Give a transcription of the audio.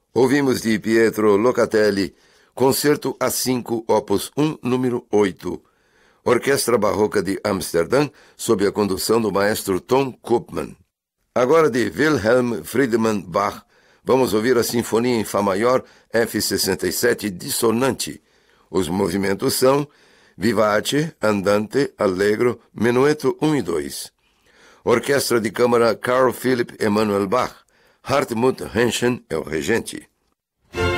Ouvimos de Pietro Locatelli, Concerto A5, Opus 1, número 8. Orquestra Barroca de Amsterdã, sob a condução do maestro Tom Koopman. Agora de Wilhelm Friedemann Bach, vamos ouvir a Sinfonia em Fá Maior F67 dissonante. Os movimentos são Vivace, Andante, Allegro, Menueto 1 e 2. Orquestra de Câmara Carl Philipp Emanuel Bach. Hartmut Henschen é o regente.